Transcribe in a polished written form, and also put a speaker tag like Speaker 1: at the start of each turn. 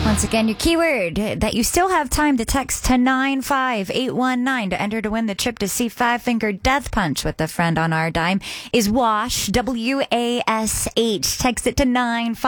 Speaker 1: Once again, your keyword that you still have time to text to 95819 to enter to win the trip to see Five Finger Death Punch with a friend on our dime is WASH, WASH. Text it to 95819.